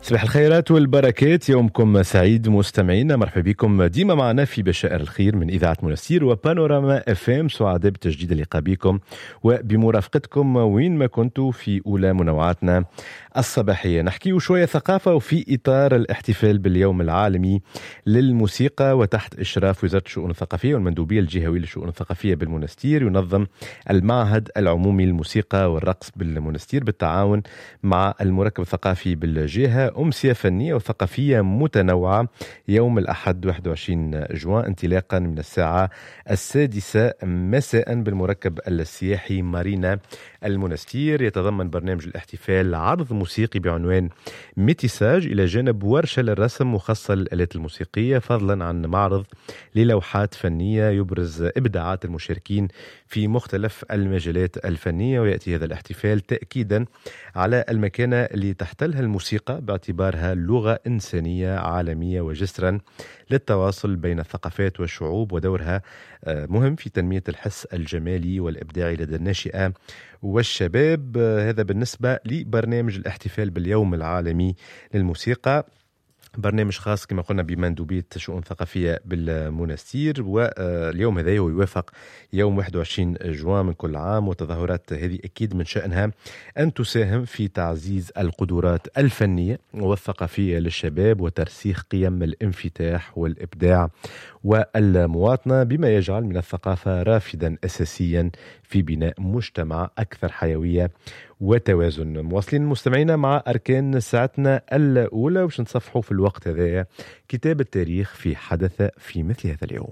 صباح الخيرات والبركات، يومكم سعيد مستمعينا. مرحبا بكم ديما معنا في بشائر الخير من إذاعة منستير وبانوراما FM. سعداء بتجديد اللقاء بكم وبمرافقتكم وين ما كنتوا في أولى منوعاتنا الصباحية. نحكي شوية ثقافة وفي إطار الاحتفال باليوم العالمي للموسيقى، وتحت إشراف وزارة الشؤون الثقافية والمندوبية الجهوية للشؤون الثقافية بالمنستير، ينظم المعهد العمومي للموسيقى والرقص بالمنستير بالتعاون مع المركب الثقافي بالجهة أمسية فنية وثقافية متنوعة يوم الأحد 21 جوان انطلاقا من الساعة 6 مساء بالمركب السياحي مارينا المنستير. يتضمن برنامج الاحتفال عرض موسيقي بعنوان ميتيساج إلى جانب ورشة للرسم مخصصة للآلات الموسيقية، فضلا عن معرض للوحات فنية يبرز إبداعات المشاركين في مختلف المجالات الفنية. ويأتي هذا الاحتفال تأكيدا على المكانة اللي تحتلها الموسيقى باعتبارها لغة إنسانية عالمية وجسرا للتواصل بين الثقافات والشعوب، ودورها مهم في تنمية الحس الجمالي والإبداعي لدى الناشئة والشباب. هذا بالنسبة لبرنامج الاحتفال باليوم العالمي للموسيقى، برنامج خاص كما قلنا بمندوبية شؤون ثقافية بالمنستير. واليوم هذا هو يوافق يوم 21 جوان من كل عام، وتظاهرات هذه أكيد من شأنها أن تساهم في تعزيز القدرات الفنية والثقافية للشباب وترسيخ قيم الانفتاح والإبداع والمواطنة، بما يجعل من الثقافة رافدا أساسيا في بناء مجتمع أكثر حيوية وتوازن. مواصلين مستمعينا مع أركان ساعتنا الأولى، وش نصفحوا في الوقت هذا كتاب التاريخ في حدث في مثل هذا اليوم.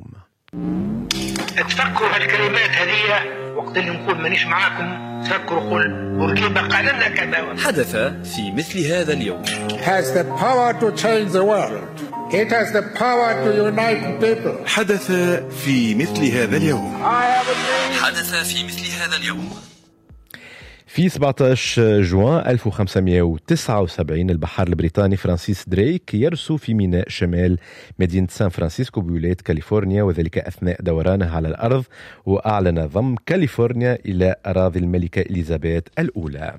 تفكروا هالكلمات هذه وقت اللي نقول مانيش معاكم، تفكروا قل بورقيبة قال لنا كذا. حدث في مثل هذا اليوم. has the power to change the world. It has the power to unite people. حدث في مثل هذا اليوم. حدث في مثل هذا اليوم. في 17 جوان 1579 البحار البريطاني فرانسيس دريك يرسو في ميناء شمال مدينة سان فرانسيسكو بولاية كاليفورنيا، وذلك أثناء دورانه على الأرض، وأعلن ضم كاليفورنيا إلى أراضي الملكة إليزابيث الأولى.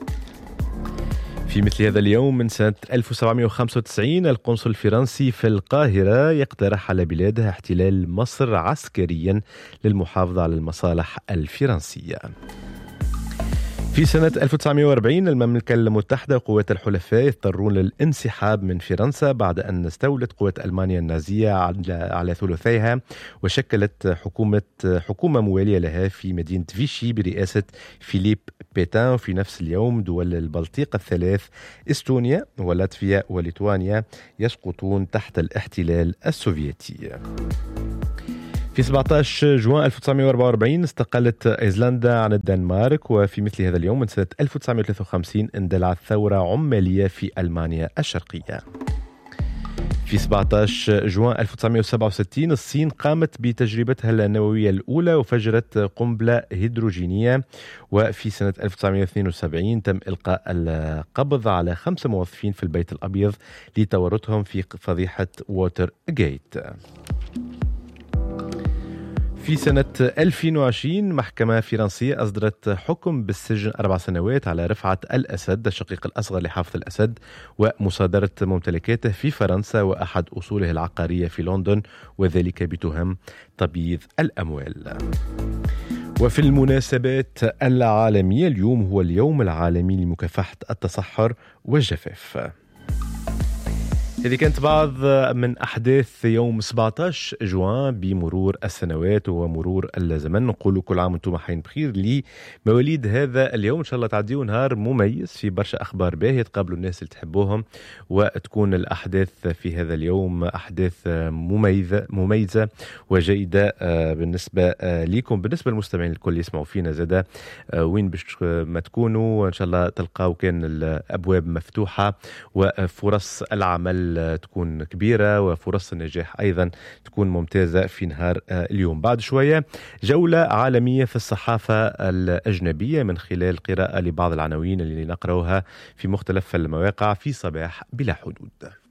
في مثل هذا اليوم من سنة 1795 القنصل الفرنسي في القاهرة يقترح على بلاده احتلال مصر عسكريا للمحافظة على المصالح الفرنسية. في سنة 1940 المملكة المتحدة وقوات الحلفاء يضطرون للانسحاب من فرنسا بعد أن استولت قوات ألمانيا النازية على ثلثيها، وشكلت حكومة موالية لها في مدينة فيشي برئاسة فيليب بيتان. في نفس اليوم دول البلطيق الثلاث إستونيا ولاتفيا وليتوانيا يسقطون تحت الاحتلال السوفيتي. في 17 جوان 1944 استقلت أيسلندا عن الدنمارك. وفي مثل هذا اليوم من سنة 1953 اندلعت ثورة عمالية في ألمانيا الشرقية. في 17 جوان 1967 الصين قامت بتجربتها النووية الأولى وفجرت قنبلة هيدروجينية. وفي سنة 1972 تم إلقاء القبض على 5 موظفين في البيت الأبيض لتورطهم في فضيحة ووتر جيت. في سنة 2020 محكمة فرنسية أصدرت حكم بالسجن 4 سنوات على رفعت الأسد الشقيق الأصغر لحافظ الأسد ومصادرة ممتلكاته في فرنسا وأحد أصوله العقارية في لندن، وذلك بتهم تبييض الأموال. وفي المناسبات العالمية اليوم هو اليوم العالمي لمكافحة التصحر والجفاف. هذه كانت بعض من أحداث يوم 17 جوان بمرور السنوات ومرور الزمن. نقول كل عام وانتم حين بخير لمواليد هذا اليوم، إن شاء الله تعديوا نهار مميز في برشا أخبار باهية تقابلوا الناس اللي تحبوهم، وتكون الأحداث في هذا اليوم أحداث مميزة وجيدة بالنسبة لكم. بالنسبة للمستمعين الكل يسمعوا فينا زادا وين باش ما تكونوا، إن شاء الله تلقاو كان الأبواب مفتوحة وفرص العمل تكون كبيرة وفرص النجاح أيضا تكون ممتازة في نهار اليوم. بعد شوية جولة عالمية في الصحافة الأجنبية من خلال قراءة لبعض العناوين اللي نقرأوها في مختلف المواقع في صباح بلا حدود.